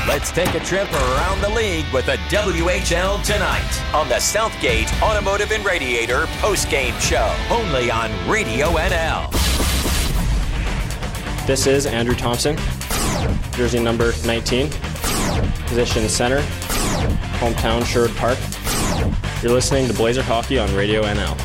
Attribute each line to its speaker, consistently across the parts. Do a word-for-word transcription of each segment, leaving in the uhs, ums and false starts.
Speaker 1: Let's take a trip around the league with the W H L Tonight on the Southgate Automotive and Radiator postgame show, only on Radio N L.
Speaker 2: This is Andrew Thompson, jersey number nineteen, position center, hometown Sherwood Park. You're listening to Blazer Hockey on Radio N L.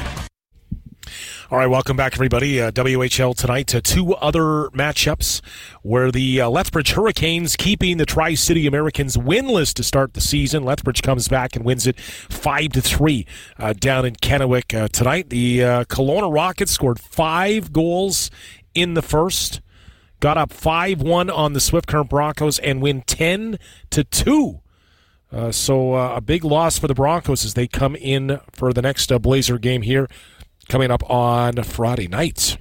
Speaker 3: All right, welcome back, everybody. Uh, W H L tonight to two other matchups where the uh, Lethbridge Hurricanes keeping the Tri-City Americans winless to start the season. Lethbridge comes back and wins it five to three uh, down in Kennewick uh, tonight. The uh, Kelowna Rockets scored five goals in the first, got up five one on the Swift Current Broncos and win ten to two. Uh, so uh, a big loss for the Broncos as they come in for the next uh, Blazer game here coming up on Friday night.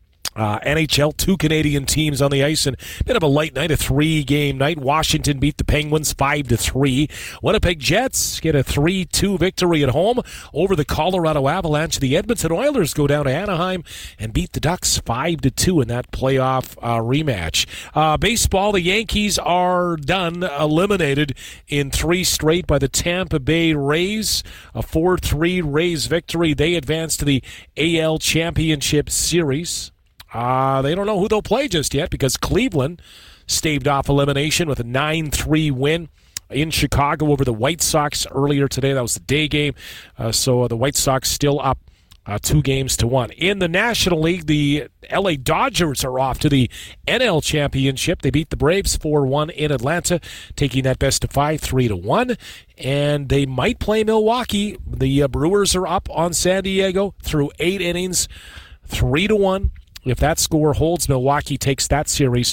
Speaker 3: Uh, N H L, two Canadian teams on the ice, and a bit of a light night, a three-game night. Washington beat the Penguins five to three. Winnipeg Jets get a three two victory at home over the Colorado Avalanche. The Edmonton Oilers go down to Anaheim and beat the Ducks five to two in that playoff uh, rematch. Uh, baseball, the Yankees are done, eliminated in three straight by the Tampa Bay Rays. A four three Rays victory. They advance to the A L Championship Series. Uh, they don't know who they'll play just yet because Cleveland staved off elimination with a nine three win in Chicago over the White Sox earlier today. That was the day game. Uh, so uh, the White Sox still up uh, two games to one. In the National League, the L A Dodgers are off to the N L Championship. They beat the Braves four one in Atlanta, taking that best of five, three to one. And they might play Milwaukee. The uh, Brewers are up on San Diego through eight innings, three to one. If that score holds, Milwaukee takes that series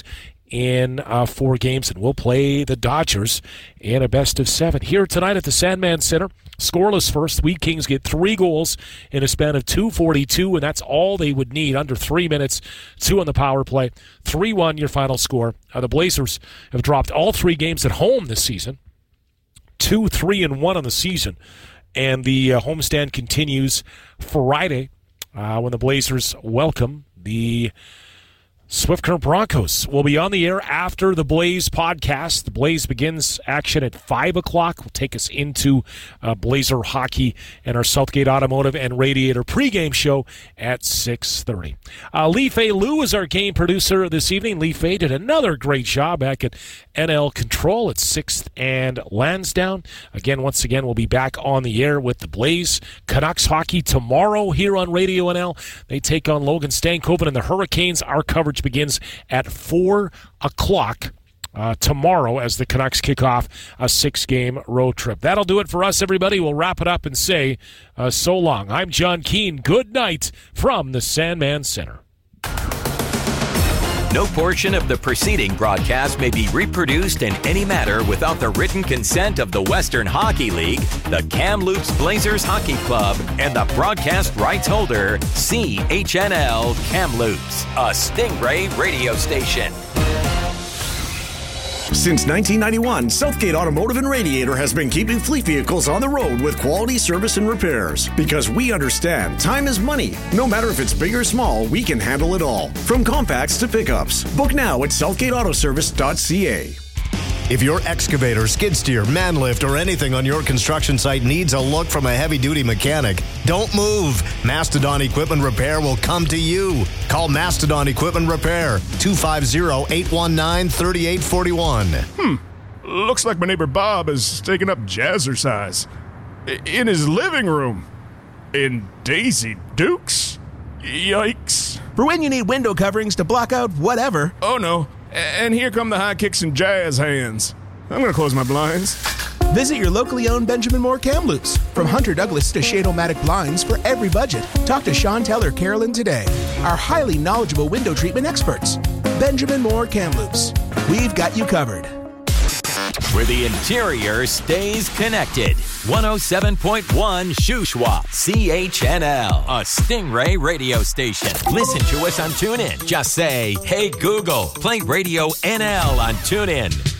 Speaker 3: in uh, four games, and we'll play the Dodgers in a best of seven. Here tonight at the Sandman Center, scoreless first. Wheat Kings get three goals in a span of two forty-two, and that's all they would need, under three minutes, two on the power play. three one your final score. Uh, the Blazers have dropped all three games at home this season, two, three, and one on the season, and the uh, homestand continues Friday uh, when the Blazers welcome the Swift Current Broncos. Will be on the air after the Blaze podcast. The Blaze begins action at five o'clock. Will take us into uh, Blazer hockey and our Southgate Automotive and Radiator pregame show at six thirty. Uh, Lee Fay Lou is our game producer this evening. Lee Fay did another great job back at N L Control at sixth and Lansdowne. Again, once again, we'll be back on the air with the Blaze. Canucks hockey tomorrow here on Radio N L. They take on Logan Stankoven and the Hurricanes. Our coverage begins at four o'clock uh, tomorrow as the Canucks kick off a six-game road trip. That'll do it for us, everybody. We'll wrap it up and say uh, so long. I'm John Keane. Good night from the Sandman Center.
Speaker 1: No portion of the preceding broadcast may be reproduced in any manner without the written consent of the Western Hockey League, the Kamloops Blazers Hockey Club, and the broadcast rights holder, C H N L Kamloops, a Stingray radio station.
Speaker 4: Since nineteen ninety-one, Southgate Automotive and Radiator has been keeping fleet vehicles on the road with quality service and repairs. Because we understand time is money. No matter if it's big or small, we can handle it all. From compacts to pickups. Book now at southgate auto service dot c a.
Speaker 5: If your excavator, skid steer, man lift, or anything on your construction site needs a look from a heavy-duty mechanic, don't move. Mastodon Equipment Repair will come to you. Call Mastodon Equipment Repair, two five zero, eight one nine, three eight four one.
Speaker 6: Hmm. Looks like my neighbor Bob is taking up jazzercise. In his living room. In Daisy Dukes? Yikes.
Speaker 7: For when you need window coverings to block out whatever.
Speaker 6: Oh, no. And here come the high kicks and jazz hands. I'm going to close my blinds.
Speaker 7: Visit your locally owned Benjamin Moore Kamloops. From Hunter Douglas to Shade-O-Matic blinds for every budget. Talk to Sean Teller Carolyn today. Our highly knowledgeable window treatment experts. Benjamin Moore Kamloops. We've got you covered.
Speaker 1: Where the interior stays connected. one oh seven point one Shuswap, C H N L, a Stingray radio station. Listen to us on TuneIn. Just say, hey Google, play Radio N L on TuneIn.